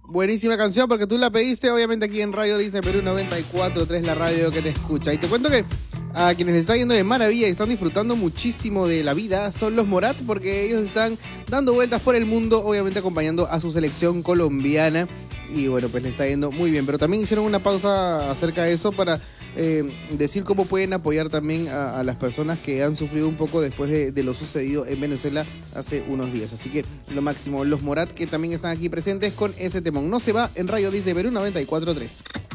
Buenísima canción porque tú la pediste, obviamente aquí en Radio Disney Perú 94.3, la radio que te escucha. Y te cuento que a quienes les está yendo de maravilla y están disfrutando muchísimo de la vida son los Morat, porque ellos están dando vueltas por el mundo, obviamente acompañando a su selección colombiana. Y bueno, pues les está yendo muy bien. Pero también hicieron una pausa acerca de eso para decir cómo pueden apoyar también a las personas que han sufrido un poco después de lo sucedido en Venezuela hace unos días. Así que lo máximo, los Morat, que también están aquí presentes con ese temón. No se va en Radio Disney Perú 94.3.